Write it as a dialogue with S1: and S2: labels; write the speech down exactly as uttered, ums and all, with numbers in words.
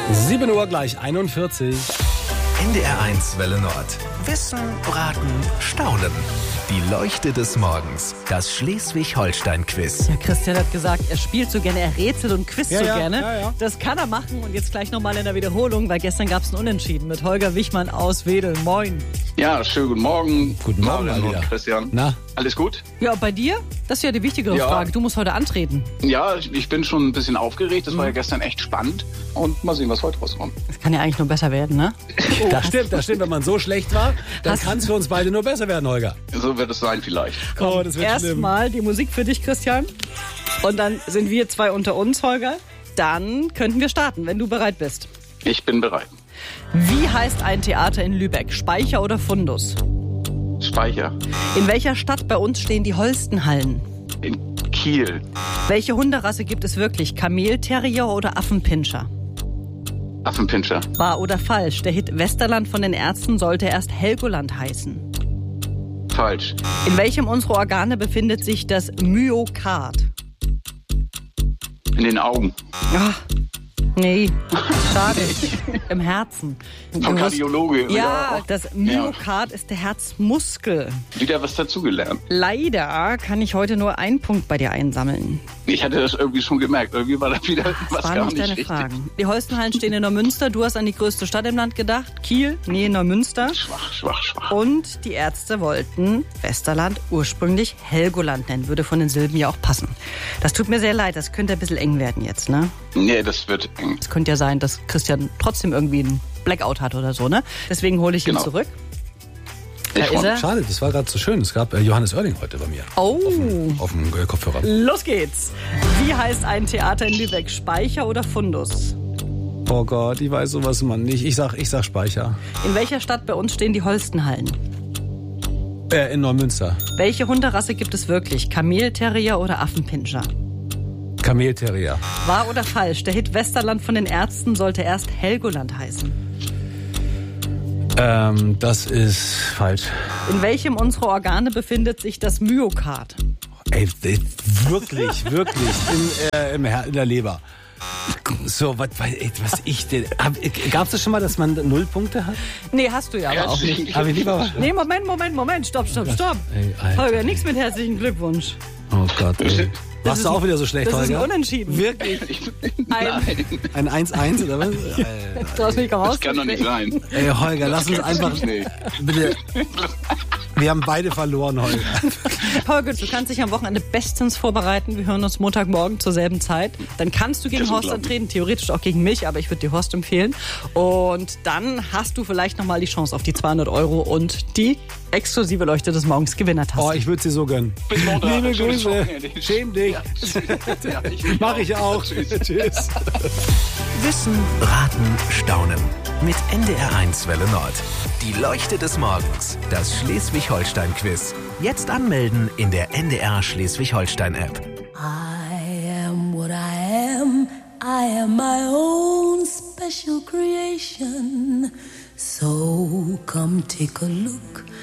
S1: sieben Uhr gleich einundvierzig.
S2: N D R eins Welle Nord. Wissen, Raten, Staunen. Die Leuchte des Morgens. Das Schleswig-Holstein-Quiz.
S3: Ja, Christian hat gesagt, er spielt so gerne, er rätselt und quizt
S1: Ja,
S3: so
S1: ja,
S3: gerne.
S1: ja, ja.
S3: Das kann er machen und jetzt gleich nochmal in der Wiederholung, weil gestern gab es ein Unentschieden mit Holger Wichmann aus Wedel. Moin.
S4: Ja, schönen guten Morgen.
S1: Guten Morgen,
S4: Marian
S1: mal wieder.
S4: und Christian.
S1: Na?
S4: Alles gut?
S3: Ja, bei dir? Das ist ja die wichtigere
S4: Ja.
S3: Frage. Du musst heute antreten.
S4: Ja, ich, ich bin schon ein bisschen aufgeregt. Das war ja gestern echt spannend. Und mal sehen, was heute rauskommt.
S3: Das kann ja eigentlich nur besser werden, ne?
S1: Das stimmt, das stimmt. Wenn man so schlecht war, dann
S3: Hast-
S1: kann es für uns beide nur besser werden, Holger.
S4: So wird es sein vielleicht.
S1: Oh, das wird schlimm.
S3: Erstmal die Musik für dich, Christian. Und dann sind wir zwei unter uns, Holger. Dann könnten wir starten, wenn du bereit bist.
S4: Ich bin bereit.
S3: Wie heißt ein Theater in Lübeck? Speicher oder Fundus?
S4: Speicher.
S3: In welcher Stadt bei uns stehen die Holstenhallen?
S4: In Kiel.
S3: Welche Hunderasse gibt es wirklich? Kamelterrier oder Affenpinscher?
S4: Affenpinscher.
S3: Wahr oder falsch? Der Hit Westerland von den Ärzten sollte erst Helgoland heißen.
S4: Falsch.
S3: In welchem unserer Organe befindet sich das Myokard?
S4: In den Augen.
S3: Ach, nee, schade. Im Herzen.
S4: Vom
S3: Du hast-
S4: Kardiologe.
S3: Ja, das Myokard ist der Herzmuskel.
S4: Wieder was dazugelernt.
S3: Leider kann ich heute nur einen Punkt bei dir einsammeln.
S4: Ich hatte das irgendwie schon gemerkt. Irgendwie war da wieder
S3: Das
S4: was
S3: waren
S4: gar
S3: nicht
S4: nicht
S3: deine
S4: richtig.
S3: Fragen. Die Holstenhallen stehen in Neumünster. Du hast an die größte Stadt im Land gedacht. Kiel, nee, Neumünster.
S4: Schwach, schwach, schwach.
S3: Und die Ärzte wollten Westerland ursprünglich Helgoland nennen. Würde von den Silben ja auch passen. Das tut mir sehr leid. Das könnte ein bisschen eng werden jetzt, ne?
S4: Nee, das wird eng.
S3: Es könnte ja sein, dass Christian trotzdem irgendwie einen Blackout hat oder so, ne? Deswegen hole ich ihn
S4: Genau.
S3: zurück.
S4: Ich
S3: Da ist
S4: freu
S3: er.
S4: mich.
S1: Schade, das war gerade so schön. Es gab äh, Johannes Oerling heute bei mir.
S3: Oh,
S1: Auf dem äh, Kopfhörer.
S3: los geht's. Wie heißt ein Theater in Lübeck? Speicher oder Fundus?
S1: Oh Gott, ich weiß sowas, Mann nicht. Ich sag, ich sag Speicher.
S3: In welcher Stadt bei uns stehen die Holstenhallen?
S1: Äh, in Neumünster.
S3: Welche Hunderasse gibt es wirklich? Kamelterrier oder Affenpinscher?
S1: Kamelterrier.
S3: Wahr oder falsch? Der Hit Westerland von den Ärzten sollte erst Helgoland heißen.
S1: Ähm, das ist falsch.
S3: In welchem unserer Organe befindet sich das Myokard?
S1: Ey, ey, wirklich, wirklich. In, äh, im Her in der Leber. So, was, ey, was ich denn. Gab es das schon mal, dass man Nullpunkte hat?
S3: Nee, hast du ja aber auch nicht.
S1: Aber lieber.
S3: Nee, Moment, Moment, Moment. Stopp, stopp, stopp.
S1: Ey, Alter.
S3: Holger, nichts mit herzlichen Glückwunsch.
S1: Oh Gott, ey. Warst
S3: ist
S1: du auch
S3: ein-
S1: wieder so schlecht,
S3: Das ist ein
S1: Holger?
S3: Unentschieden.
S1: Wirklich?
S3: Ein,
S1: Ein eins eins oder was?
S3: du hast mich raus.
S4: Das kann doch nicht sein.
S1: Ey, Holger, lass uns einfach.
S4: Nee.
S1: Bitte. Wir haben beide verloren, Holger.
S3: Holger, du kannst dich am Wochenende bestens vorbereiten. Wir hören uns Montagmorgen zur selben Zeit. Dann kannst du gegen
S4: Das ist
S3: Horst
S4: unglaublich.
S3: antreten, theoretisch auch gegen mich, aber ich würde dir Horst empfehlen. Und dann hast du vielleicht nochmal die Chance auf die zweihundert Euro und die exklusive Leuchte des Morgens Gewinnertaste.
S1: Oh, ich würde sie so gönnen.
S4: Bis Montag.
S1: Liebe
S4: Schönes
S1: Grüße.
S4: Wochenende.
S1: Schäm dich.
S4: Ja, ich
S1: Mach ich auch.
S4: Tschüss.
S1: Tschüss.
S2: Wissen, Raten, Staunen. Mit N D R eins Welle Nord. Die Leuchte des Morgens. Das Schleswig-Holstein-Quiz. Jetzt anmelden in der N D R Schleswig-Holstein-App.
S5: I am what I am. I am my own special creation. So come take a look